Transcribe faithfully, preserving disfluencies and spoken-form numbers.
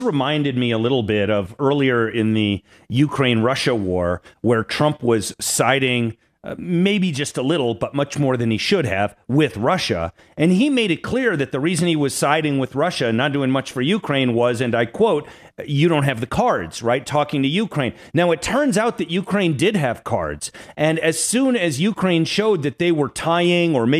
reminded me a little bit of earlier in the Ukraine-Russia war, where Trump was siding uh, maybe just a little, but much more than he should have, with Russia. And he made it clear that the reason he was siding with Russia and not doing much for Ukraine was, and I quote, "You don't have the cards," right? Talking to Ukraine. Now, it turns out that Ukraine did have cards. And as soon as Ukraine showed that they were tying or maybe